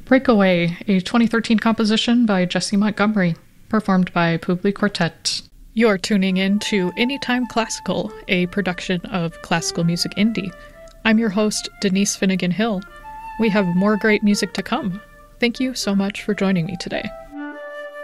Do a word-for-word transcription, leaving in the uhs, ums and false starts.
Breakaway, a twenty thirteen composition by Jesse Montgomery, performed by Publi Quartet. You're tuning in to Anytime Classical, a production of Classical Music Indie. I'm your host, Denise Finnegan Hill. We have more great music to come. Thank you so much for joining me today.